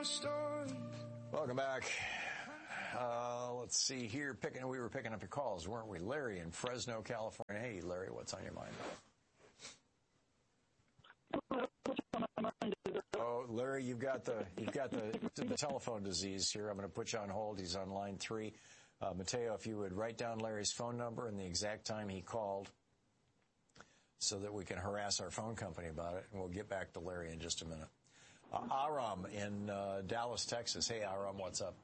Welcome back. Let's see here. We were picking up your calls, weren't we? Larry in Fresno, California. Hey, Larry, what's on your mind? Oh, Larry, you've got the telephone disease here. I'm going to put you on hold. He's on line 3. Mateo, if you would write down Larry's phone number and the exact time he called so that we can harass our phone company about it, and we'll get back to Larry in just a minute. Aram in Dallas, Texas. Hey, Aram, what's up?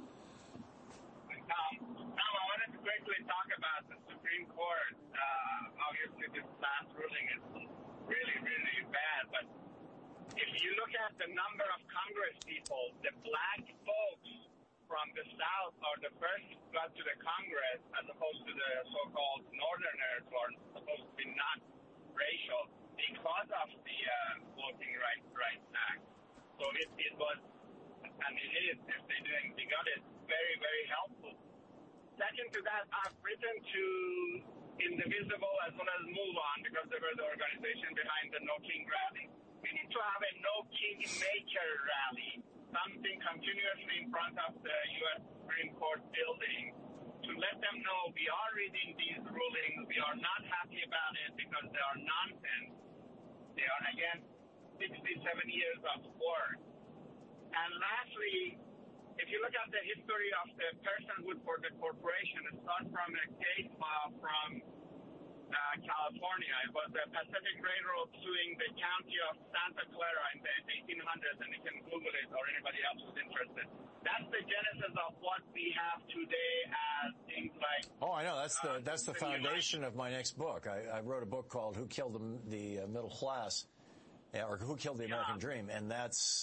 I wanted to quickly talk about the Supreme Court. Obviously, this last ruling is really, really bad, but if you look at the number of Congress people, the black folks from the South are the first got to the Congress as opposed to the so-called Northerners who are supposed to be not racial because of the Voting Rights Act. So it was, and it is, if they got it, very, very helpful. Second to that, I've written to Indivisible as well as Move On because they were the organization behind the No King rally. We need to have a No King Maker rally, something continuously in front of the U.S. Supreme Court building to let them know we are reading these rulings. We are not happy about it because they are nonsense. They are, again, 67 years of work. And lastly, if you look at the history of the personhood for the corporation, it starts from a case file from California. It was the Pacific Railroad suing the county of Santa Clara in the 1800s, and you can Google it or anybody else who's interested. That's the genesis of what we have today as things like... Oh, I know. That's the foundation of my next book. I wrote a book called Who Killed the Middle Class? Or Who Killed the American Dream? And that's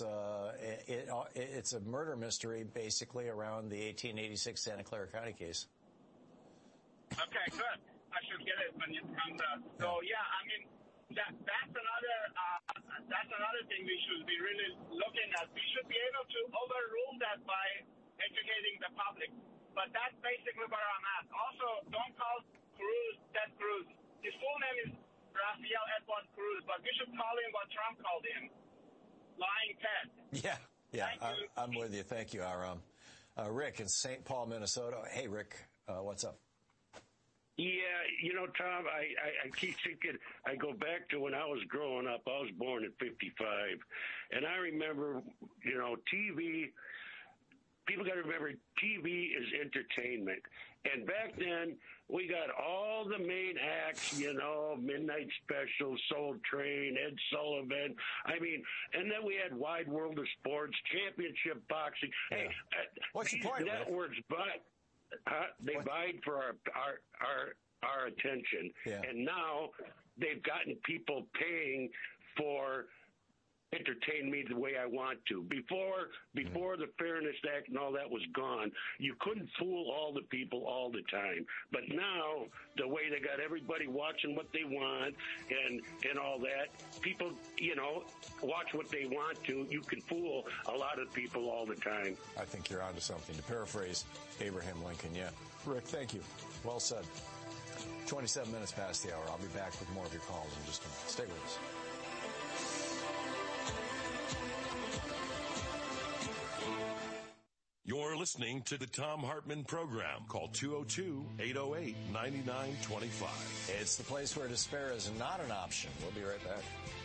it's a murder mystery basically around the 1886 Santa Clara County case. Okay, good. I should get it when it comes out. So I mean that's another thing we should be really looking at. We should be able to overrule that by educating the public. But that's basically where I'm at. Also, don't call Cruz Ted Cruz. His full name is Rafael Edward Cruz, but we should call him what Trump called him, Lying Ted. Yeah, I'm with you. Thank you, Aram. Rick in St. Paul, Minnesota. Hey, Rick, what's up? Yeah, Tom, I keep thinking, I go back to when I was growing up. I was born in 55, and I remember, TV, people got to remember, TV is entertainment. And back then, we got all the main acts, Midnight Special, Soul Train, Ed Sullivan. And then we had Wide World of Sports, Championship Boxing. Yeah. Hey, what's the point? Networks, they vied for our attention. Yeah. And now they've gotten people paying for entertain me the way I want to. Before the Fairness Act and all that was gone, you couldn't fool all the people all the time. But now, the way they got everybody watching what they want and all that, people, watch what they want to. You can fool a lot of people all the time. I think you're onto something. To paraphrase Abraham Lincoln, yeah. Rick, thank you. Well said. 27 minutes past the hour. I'll be back with more of your calls in just a minute. Stay with us. You're listening to the Thom Hartmann Program. Call 202-808-9925. It's the place where despair is not an option. We'll be right back.